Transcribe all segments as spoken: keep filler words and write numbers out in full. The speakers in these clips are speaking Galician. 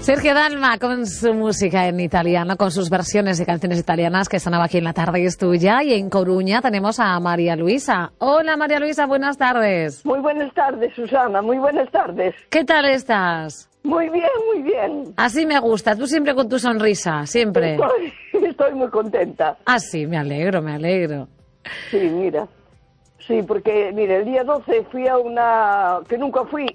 Sergio Dalma con su música en italiano, con sus versiones de canciones italianas que sonaba aquí en La Tarde es Tuya. Y en Coruña tenemos a María Luisa. Hola María Luisa, buenas tardes. Muy buenas tardes, Susana, muy buenas tardes. ¿Qué tal estás? Muy bien, muy bien. Así me gusta, tú siempre con tu sonrisa, siempre. Estoy, estoy muy contenta. Ah, sí, me alegro, me alegro. Sí, mira. Sí, porque, mira, el día doce fui a una... que nunca fui.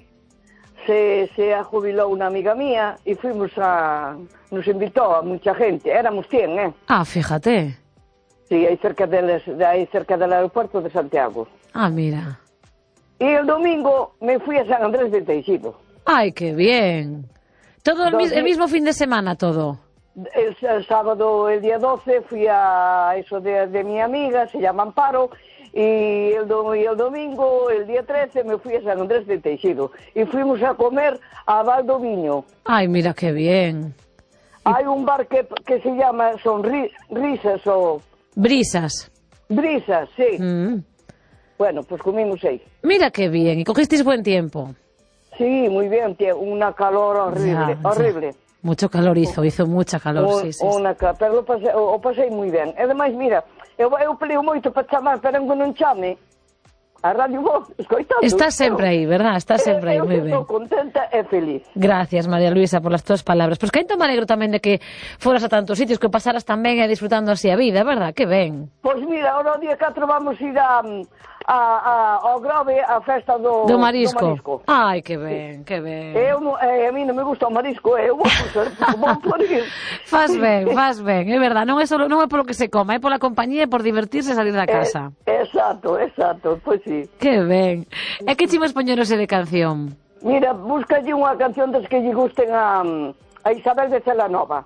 Se, se jubiló una amiga mía y fuimos a... nos invitó a mucha gente. Éramos cien, ¿eh? Ah, fíjate. Sí, ahí cerca, del, ahí cerca del aeropuerto de Santiago. Ah, mira. Y el domingo me fui a San Andrés de Teixido. ¡Ay, qué bien! Todo el, mis, el mismo fin de semana, todo. El, el sábado, el día doce, fui a eso de, de mi amiga, se llama Amparo, y el, do, y el domingo, el día trece, me fui a San Andrés de Teixido. Y fuimos a comer a Valdoviño. ¡Ay, mira qué bien! Hay un bar que, que se llama Sonrisas o... Brisas. Brisas, sí. Mm. Bueno, pues comimos ahí. Mira qué bien, y cogisteis buen tiempo. Sí, muy bien, tío. Una calor horrible, ya, horrible. Ya. Mucho calor hizo, hizo mucha calor, un, sí, sí. Una, sí. Pero o pasei, o, o pasei moi ben. E ademais, mira, eu, eu peleo moito para chamar, pero que non chame a Radio Voz, escoitando. Estás sempre aí, verdad? Estás sempre aí, moi ben. Eu estou contenta e feliz. Gracias, María Luisa, por las tuas palabras. Pois que ainda me alegro tamén de que foras a tantos sitios, que pasaras tamén e disfrutando así a vida, verdad? Que ben. Pois mira, ahora o día catro vamos ir a... A, a, ao Grove, a festa do, do, marisco. do marisco. Ai, que ben, que ben. Eu, eh, a mí non me gusta o marisco, eu vou por, vou por ir. Faz ben, faz ben, é verdad, non é solo, non é polo que se coma, é pola compañía e por divertirse e salir da casa. Eh, exacto, exacto, pois sí. Que ben. E que chimos poñerose de canción? Mira, búscalle unha canción das que lle gusten a, a Isabel de Celanova.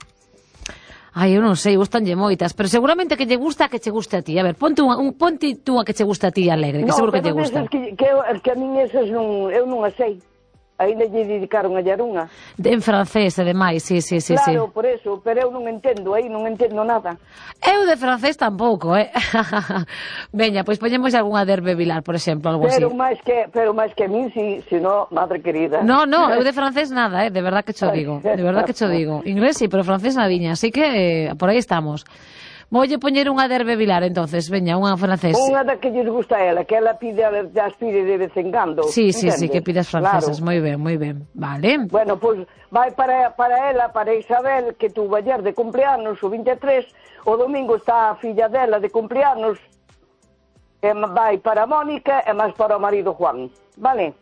Ai, eu non sei, gustanlle moitas, pero seguramente que lle gusta a que che guste a ti. A ver, ponte unha, un, ponte tú a que che guste a ti alegre, que no, seguro que lle gusta. Que, que, que a min esas non, eu non as sei. Ainda lle dedicaron a Llarunha. En francés, e demais, sí, sí, sí. Claro, sí. por eso, pero eu non entendo, aí non entendo nada. Eu de francés tampouco, eh. Veña, pois poñemos algunha de Hervé Vilar, por exemplo, algo pero así. Máis que, pero máis que a min, si, si no, madre querida. No, no, eu de francés nada, eh, de verdad que cho digo, de verdad que cho digo. Inglés sí, pero francés nadiña, así que eh, por aí estamos. Voulle poñer unha de Hervé Vilar, entonces, veña, unha francés. Unha da que lles gusta a ela, que ela pide, as pide de vez en cando. Sí, sí, ¿entiendes? sí, que pidas francesas, claro. moi ben, moi ben, vale. Bueno, pois pues, vai para, para ela, para Isabel, que tuvo ayer de cumpleanos, o vinte e tres, o domingo está a filla dela de cumpleanos, e vai para Mónica e máis para o marido Juan, vale?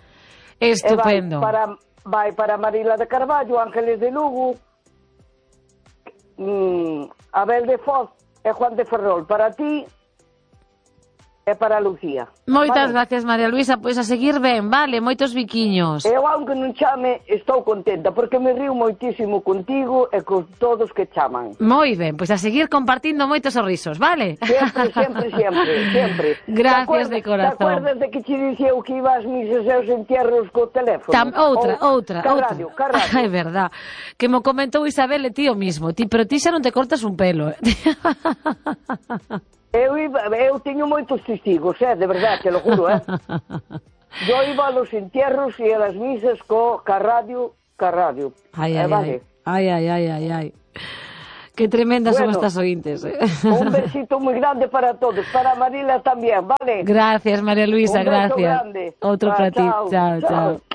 Estupendo. E vai para, vai para Marila de Carballo, Ángeles de Lugo, Mm, Abel de Foz e Juan de Ferrol para ti e para Lucía. Moitas vale? gracias, María Luisa, pois a seguir ben, vale, moitos biquiños. Eu, aunque non chame, estou contenta porque me río moitísimo contigo e con todos que chaman. Moi ben, pois a seguir compartindo moitos sorrisos, vale? Sempre, sempre, sempre, sempre. Gracias de corazón. Te acuerdas de que te dicía o que ibas mis seus entierros co teléfono? Tam, outra, o, outra, ca outra. Radio, ca radio. É verdad. Que mo comentou Isabel e ti o mismo. Ti, pero ti xa non te cortas un pelo. Eh? Eu, iba, eu teño moitos testigos, eh, de verdade, te lo juro, eh. Yo iba a los entierros e a las misas co ca radio, ca radio. Ai, eh, ai, vale. ai, ai, ai, ai, ai. Que tremendas bueno, son estas ointes. Eh. Un besito moi grande para todos, para Marila tamén, vale? Gracias, María Luisa, un beso gracias. grande. Outro ah, para ti. Chao, Chao, chao. chao.